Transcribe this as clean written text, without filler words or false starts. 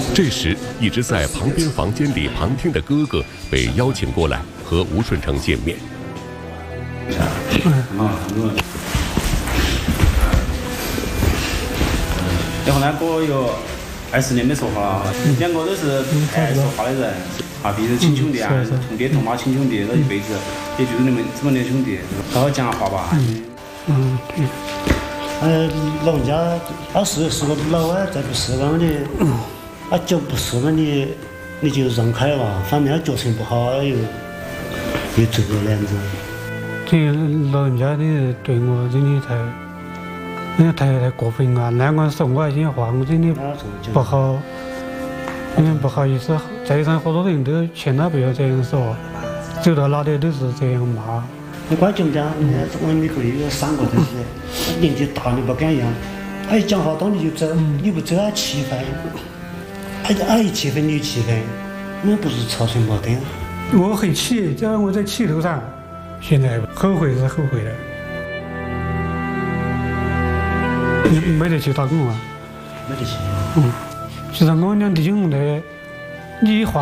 这时，一直在旁边房间里旁听的哥哥被邀请过来和吴顺成见面。 然后呢，哥有20年没说话了，两个都是不爱说话的人，必须亲兄弟啊，同爹同妈亲兄弟，这一辈子也就是你们这么点兄弟，好好讲下话吧。 老人家是个老啊，再不是那的，脚不是那你就让开吧，反正脚程不好又这个样子。 这老人家的对我真的太过分了，那个说我一些话，我真的不好，不好意思，在场好多人都劝他不要这样说，走到哪里都是这样骂。 你光讲讲，我们可以有3个都是年纪大你不敢让，他一讲话当你就走，你不走他气愤，他一气愤你就气愤，那不是吵成矛盾。 我很气，就我在气头上，现在后悔是后悔了。没得去打工啊？ 没得去。 其实我们弟兄的，你话。